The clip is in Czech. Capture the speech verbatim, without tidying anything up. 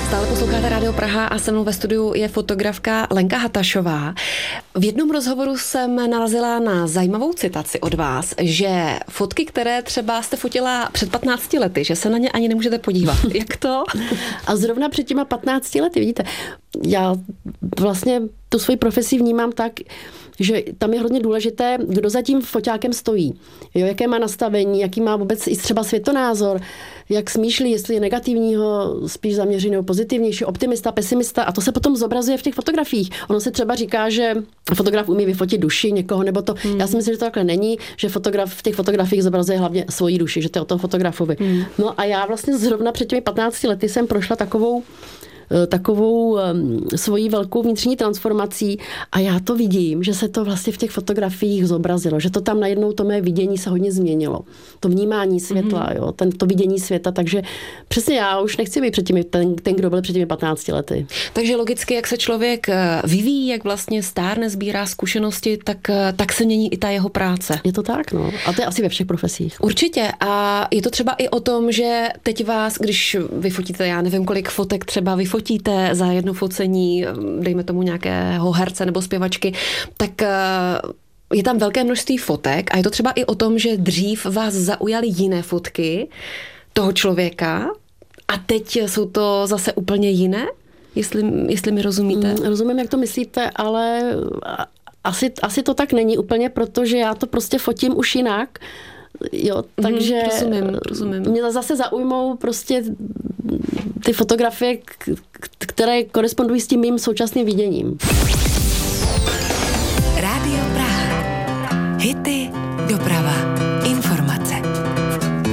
Stále posloucháte Rádio Praha a se mnou ve studiu je fotografka Lenka Hatašová. V jednom rozhovoru jsem narazila na zajímavou citaci od vás, že fotky, které třeba jste fotila před patnácti lety, že se na ně ani nemůžete podívat. Jak to? A zrovna před těma patnácti lety, vidíte, já vlastně tu svoji profesi vnímám tak, že tam je hodně důležité, kdo za tím foťákem stojí. Jo, jaké má nastavení, jaký má vůbec i třeba světonázor, jak smýšlí, jestli je negativního, spíš zaměřeného, pozitivnější, optimista, pesimista. A to se potom zobrazuje v těch fotografiích. Ono se třeba říká, že fotograf umí vyfotit duši někoho, nebo to. Hmm. Já si myslím, že to takhle není, že fotograf v těch fotografiích zobrazuje hlavně svoji duši, že to je o tom fotografovi. Hmm. No a já vlastně zrovna před těmi patnácti lety jsem prošla takovou takovou um, svojí velkou vnitřní transformací a já to vidím, že se to vlastně v těch fotografiích zobrazilo, že to tam najednou to mé vidění se hodně změnilo. To vnímání světla, mm-hmm. jo, ten, to vidění světa, takže přesně já už nechci být před těmi, ten, ten, kdo byl před těmi patnácti lety. Takže logicky, jak se člověk vyvíjí, jak vlastně stárne, sbírá zkušenosti, tak, tak se mění i ta jeho práce. Je to tak, no. A to je asi ve všech profesích. Určitě. A je to třeba i o tom, že teď vás, když vyfotíte, já nevím, kolik fotek třeba vyfotíte, fotíte za jedno focení, dejme tomu nějakého herce nebo zpěvačky, tak je tam velké množství fotek a je to třeba i o tom, že dřív vás zaujaly jiné fotky toho člověka a teď jsou to zase úplně jiné, jestli, jestli mi rozumíte. Mm, rozumím, jak to myslíte, ale asi, asi to tak není úplně, protože já to prostě fotím už jinak. Jo, takže mm, rozumím, rozumím. Mě zase zaujmou prostě ty fotografie, které korespondují s tím mým současným viděním. Rádio Praha. Hity doprava.